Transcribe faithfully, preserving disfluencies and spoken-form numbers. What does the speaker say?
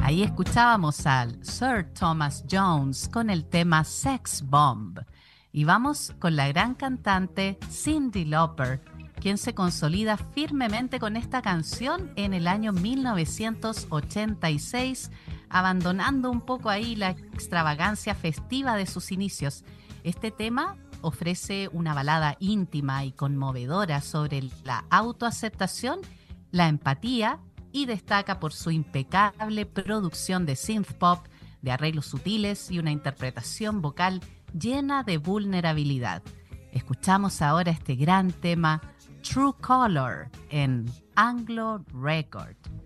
Ahí escuchábamos al Sir Thomas Jones con el tema Sex Bomb. Y vamos con la gran cantante Cyndi Lauper, quien se consolida firmemente con esta canción en el año mil novecientos ochenta y seis, abandonando un poco ahí la extravagancia festiva de sus inicios. Este tema ofrece una balada íntima y conmovedora sobre la autoaceptación, la empatía, y destaca por su impecable producción de synth pop, de arreglos sutiles y una interpretación vocal llena de vulnerabilidad. Escuchamos ahora este gran tema True Color en Anglo Record.